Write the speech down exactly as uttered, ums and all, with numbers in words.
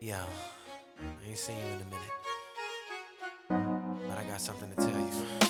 Yo, I ain't seen you in a minute, but I got something to tell you.